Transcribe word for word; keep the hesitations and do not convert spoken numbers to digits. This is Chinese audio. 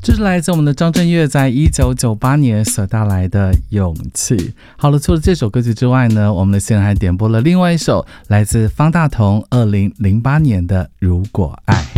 这是来自我们的张震岳在一九九八年所带来的勇气。好了，除了这首歌曲之外呢，我们的现在还点播了另外一首来自方大同二零零八年的如果爱。